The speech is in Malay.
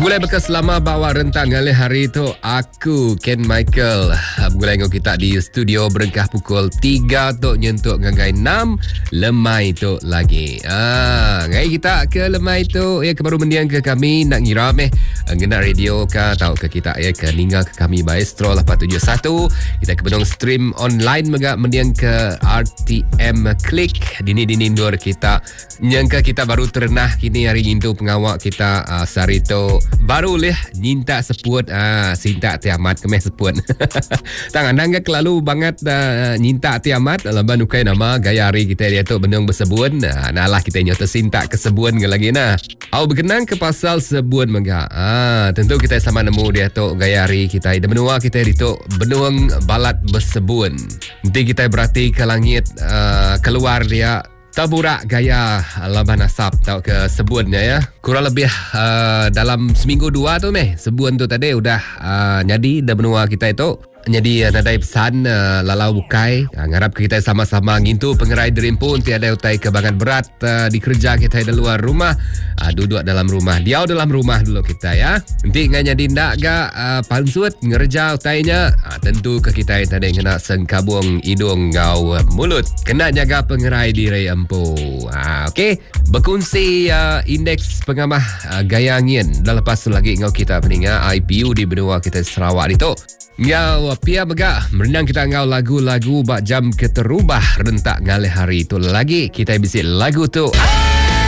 Begulai bekas lama bawa rentak ngalih hari tu aku Ken Michael. Begulai dengan kita di studio berengkah pukul 3 tu nyentuk ngangai 6 lemai tu lagi. Ngai kita ke lemai tu ya ke baru mendiang ke kami nak ngiram ngena radio ke tahu ke kita ya ke ninggal ke kami Maestro 871. Kita ke benong stream online mega mendiang ke RTM Klik dini ndur kita nyangka kita baru terenah kini hari itu pengawak kita Sarito baru leh nyinta seput sinta tiamat kemeh seput tangan nangga kelalu banget nyinta tiamat laban ukai nama gaya hari kita dia tu benung bersebun nalah kita nyata sinta ke sebun lagi nah au berkenang ke pasal sebun mega tentu kita sama nemu dia tu gaya hari kita ida benua kita itu benung balat bersebun nanti kita berarti ke langit keluar dia taburak gaya laban asap tau ke sebunnya ya. Kurang lebih dalam seminggu dua tu sebun tu tadi udah jadi dah benua kita itu. Jadi nadai pesan lalau bukai ngarap kita sama-sama ngintu pengerai derimpun tiada utai kebangan berat di kerja kita di luar rumah duduk dalam rumah diau dalam rumah dulu kita ya nanti nganya dindak ga pansut ngerja utainya tentu ke kita tadi kena sengkabung hidung ngau mulut kena jaga pengerai diri empu okey berkongsi indeks pengamah gaya angin dah lepas tu lagi ngau kita peninga IPU di benua kita Sarawak itu ngau pia begak merenang kita ngau lagu-lagu bak jam keterubah rentak ngalih hari itu lagi kita bisi lagu tu